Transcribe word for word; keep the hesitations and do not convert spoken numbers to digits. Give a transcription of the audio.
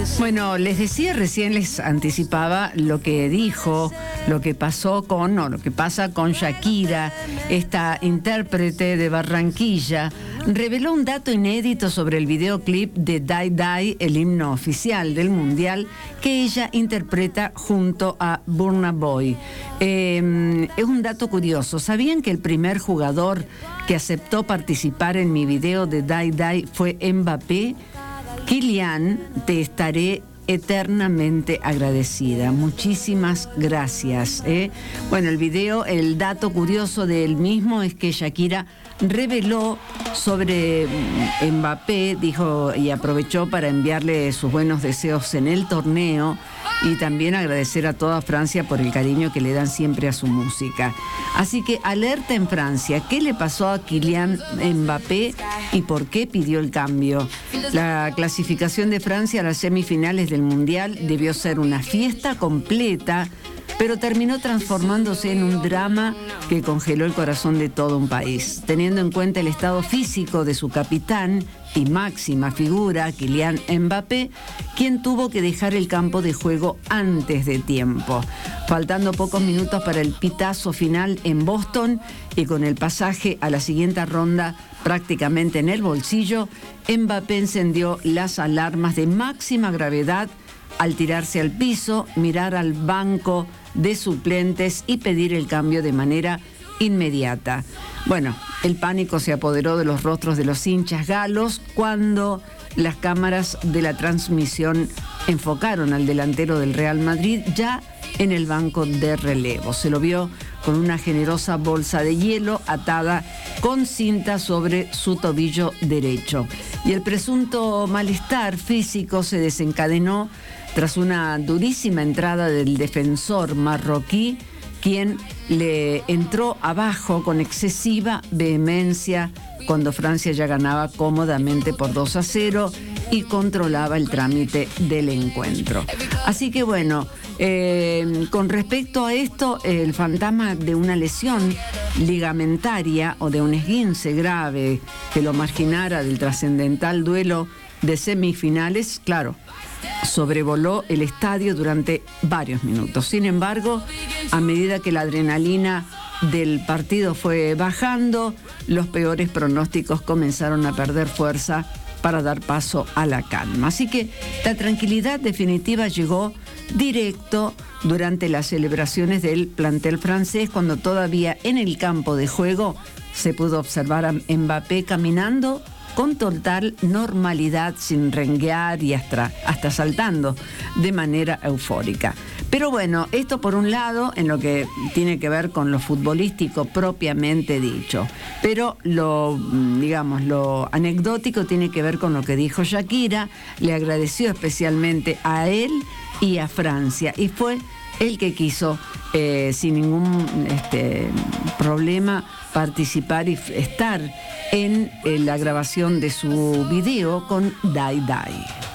Bueno, les decía recién, les anticipaba lo que dijo, lo que pasó con, o lo que pasa con Shakira, esta intérprete de Barranquilla. Reveló un dato inédito sobre el videoclip de Die Die, el himno oficial del Mundial, que ella interpreta junto a Burna Boy. Eh, es un dato curioso. ¿Sabían que el primer jugador que aceptó participar en mi video de Die Die fue Mbappé? Kylian, te estaré eternamente agradecida. Muchísimas gracias. ¿eh? Bueno, el video, el dato curioso del mismo es que Shakira reveló sobre Mbappé, dijo, y aprovechó para enviarle sus buenos deseos en el torneo y también agradecer a toda Francia por el cariño que le dan siempre a su música. Así que alerta en Francia, ¿qué le pasó a Kylian Mbappé y por qué pidió el cambio? La clasificación de Francia a las semifinales del Mundial debió ser una fiesta completa, pero terminó transformándose en un drama que congeló el corazón de todo un país. Teniendo en cuenta el estado físico de su capitán y máxima figura, Kylian Mbappé, quien tuvo que dejar el campo de juego antes de tiempo. Faltando pocos minutos para el pitazo final en Boston y con el pasaje a la siguiente ronda prácticamente en el bolsillo, Mbappé encendió las alarmas de máxima gravedad al tirarse al piso, mirar al banco de suplentes y pedir el cambio de manera inmediata. Bueno, el pánico se apoderó de los rostros de los hinchas galos cuando las cámaras de la transmisión enfocaron al delantero del Real Madrid ya en el banco de relevo. Se lo vio con una generosa bolsa de hielo atada con cinta sobre su tobillo derecho. Y el presunto malestar físico se desencadenó tras una durísima entrada del defensor marroquí, quien le entró abajo con excesiva vehemencia cuando Francia ya ganaba cómodamente por dos a cero y controlaba el trámite del encuentro. Así que bueno, eh, con respecto a esto, el fantasma de una lesión ligamentaria o de un esguince grave que lo marginara del trascendental duelo de semifinales, claro, sobrevoló el estadio durante varios minutos. Sin embargo, a medida que la adrenalina del partido fue bajando, los peores pronósticos comenzaron a perder fuerza para dar paso a la calma. Así que la tranquilidad definitiva llegó directo durante las celebraciones del plantel francés, cuando todavía en el campo de juego se pudo observar a Mbappé caminando con total normalidad, sin renguear y hasta, hasta saltando de manera eufórica. Pero bueno, esto por un lado en lo que tiene que ver con lo futbolístico propiamente dicho. Pero lo, digamos, lo anecdótico tiene que ver con lo que dijo Shakira. Le agradeció especialmente a él y a Francia. Y fue el que quiso, eh, sin ningún este, problema, participar y estar en, en la grabación de su video con Die Die.